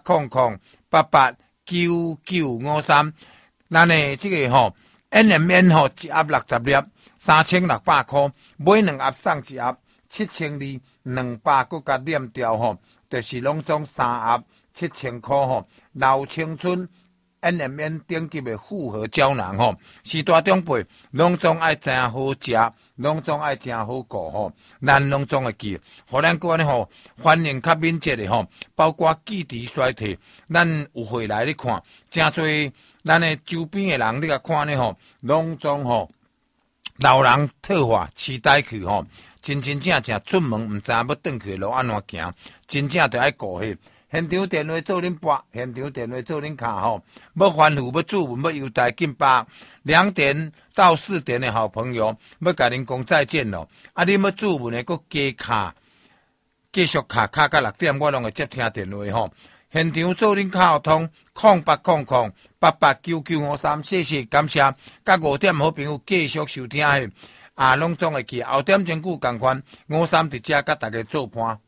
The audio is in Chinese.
8800889953，咱的这个NMN 一盒60粒，3600块，买2盒送1盒，7200，200搁加念掉就是拢总3盒7000块老青春 NMN 顶级的复合胶囊时大长辈拢总爱真好食，拢总爱真好顾咱拢总会记，互咱个呢反应较敏捷的包括记忆衰退，咱有回来你看，真侪咱的周边的人你甲看呢拢总老人退化痴呆去真正出门唔知要转去路安怎行，真正着爱顾迄。现场电话做恁拨，现场电话做恁卡要吩咐要注文要邮代进巴，2点到4点的好朋友要甲恁讲再见咯。恁要注文的搁加卡，继续卡到6点，我拢会接听电话现场做恁卡通0800889953，谢谢感谢。甲5点好朋友继续收听拢总会记。后点钟久共款，53伫遮甲大家做伴。